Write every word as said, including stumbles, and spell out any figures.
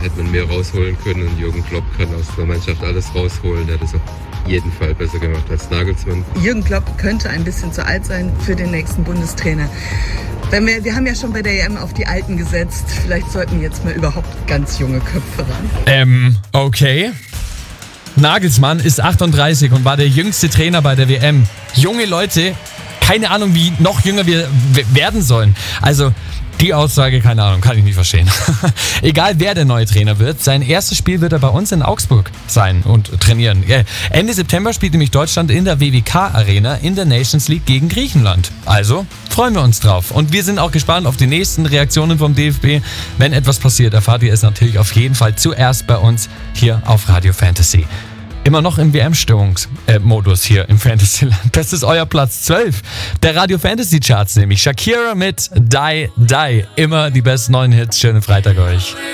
hätte man mehr rausholen können und Jürgen Klopp kann aus der Mannschaft alles rausholen. Der hat das auf jeden Fall besser gemacht als Nagelsmann. Jürgen Klopp könnte ein bisschen zu alt sein für den nächsten Bundestrainer. Wenn wir, wir haben ja schon bei der E M auf die Alten gesetzt. Vielleicht sollten jetzt mal überhaupt ganz junge Köpfe ran. Ähm, okay. Nagelsmann ist achtunddreißig und war der jüngste Trainer bei der W M. Junge Leute, keine Ahnung, wie noch jünger wir werden sollen. Also, die Aussage, keine Ahnung, kann ich nicht verstehen. Egal, wer der neue Trainer wird, sein erstes Spiel wird er bei uns in Augsburg sein und trainieren. Ende September spielt nämlich Deutschland in der W W K-Arena in der Nations League gegen Griechenland. Also freuen wir uns drauf. Und wir sind auch gespannt auf die nächsten Reaktionen vom D F B. Wenn etwas passiert, erfahrt ihr es natürlich auf jeden Fall zuerst bei uns hier auf Radio Fantasy. Immer noch im W M-Stimmungsmodus hier im Fantasyland. Das ist euer Platz zwölf der Radio Fantasy Charts, nämlich Shakira mit Die Die. Immer die besten neuen Hits. Schönen Freitag euch.